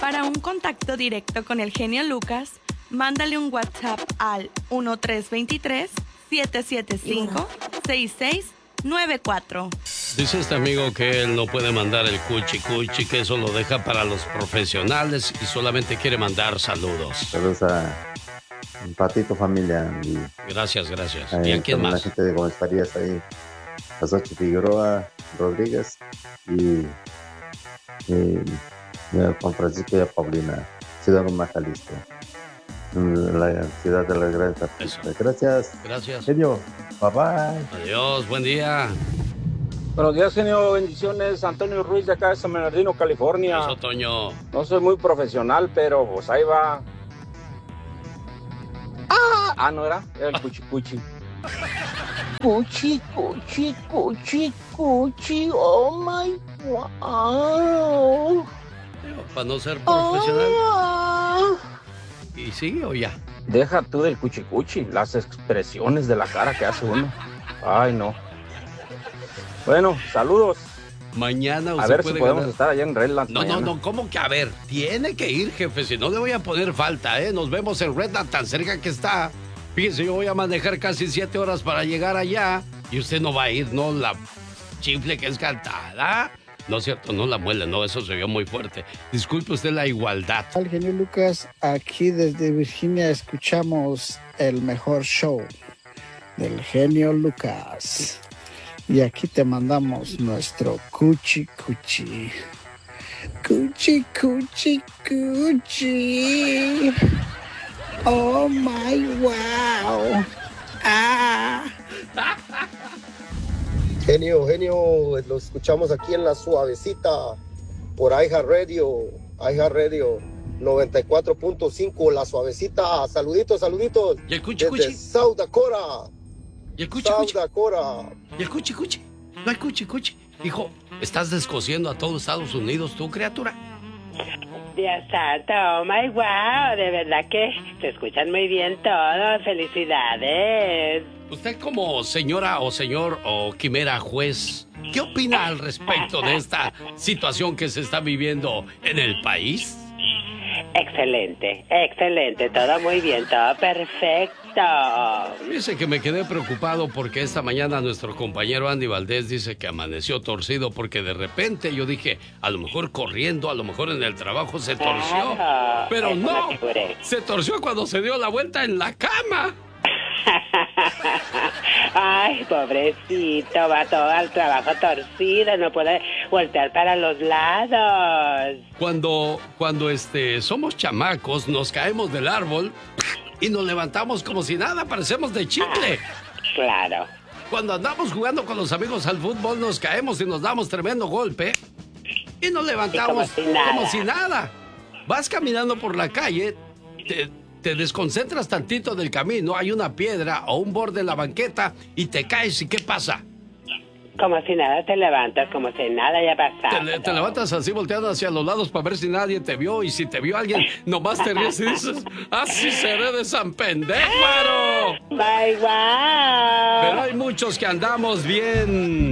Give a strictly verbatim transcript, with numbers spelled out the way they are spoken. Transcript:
Para un contacto directo con el genio Lucas, mándale un WhatsApp al uno tres dos tres, siete siete cinco, seis seis nueve cuatro. Dice este amigo que él no puede mandar el cuchi cuchi, que eso lo deja para los profesionales y solamente quiere mandar saludos. Saludos a un Patito familia. Y, gracias, gracias. Ahí, ¿Y a quién más? La gente de Gómez Farías ahí. A Xochitl Figueroa Rodríguez y, y, y a Juan Francisco y a Paulina, Ciudad Gómez, Jalisco. La ciudad de las grandes artistas. Gracias. Gracias. Genio. Bye bye. Adiós, buen día. Buenos días, genio. Bendiciones. Antonio Ruiz de acá de San Bernardino, California. Eso, Toño. No soy muy profesional, pero pues ahí va. Ah, ah no era. Era el cuchi cuchi. Cuchi, cuchi, cuchi, cuchi. Oh my wow. Para no ser profesional. Ah. ¿Y sigue o ya? Deja tú del cuchicuchi, las expresiones de la cara que hace uno. Ay, no. Bueno, saludos. Mañana usted a ver puede si podemos ganar. estar allá en Redland. No, mañana. no, no, ¿cómo que a ver? Tiene que ir, jefe, si no le voy a poner falta, ¿eh? Nos vemos en Redland, tan cerca que está. Fíjese, yo voy a manejar casi siete horas para llegar allá y usted no va a ir, ¿no? La chifle que es cantada. No es cierto, no la muele, no, eso se vio muy fuerte. Disculpe usted la igualdad. Al genio Lucas, aquí desde Virginia escuchamos el mejor show del genio Lucas. Y aquí te mandamos nuestro cuchi cuchi. Cuchi cuchi cuchi. Oh my wow. Ah. Genio, genio, lo escuchamos aquí en La Suavecita por iHeartRadio, iHeartRadio noventa y cuatro punto cinco, La Suavecita. Saluditos, saluditos. ¿Y el cuchi desde cuchi? South Dakota. ¿Y el cuchi South cuchi? Dakota. ¿Y el cuchi cuchi? No hay cuchi cuchi. Hijo, estás descosiendo a todo Estados Unidos, tú, criatura. Dios santo, oh my wow, de verdad que se escuchan muy bien todos, felicidades. Usted como señora o señor o quimera juez, ¿qué opina al respecto de esta situación que se está viviendo en el país? Excelente, excelente, todo muy bien, todo perfecto. Dice que me quedé preocupado porque esta mañana nuestro compañero Andy Valdés dice que amaneció torcido porque de repente yo dije, a lo mejor corriendo, a lo mejor en el trabajo se torció, Claro, pero eso no, me figuré. se torció cuando se dio la vuelta en la cama. Ay, pobrecito, va todo al trabajo torcido, no puede voltear para los lados. Cuando, cuando este, somos chamacos, nos caemos del árbol y nos levantamos como si nada, parecemos de chicle. Claro. Cuando andamos jugando con los amigos al fútbol, nos caemos y nos damos tremendo golpe y nos levantamos y como si nada. como si nada. Vas caminando por la calle, te, te desconcentras tantito del camino, hay una piedra o un borde en la banqueta y te caes, ¿y qué pasa? Como si nada te levantas, como si nada haya pasado. Te, te levantas así volteando hacia los lados para ver si nadie te vio y si te vio alguien, nomás te ríes y dices, así seré de San Pendéjaro. Bye, wow. Pero hay muchos que andamos bien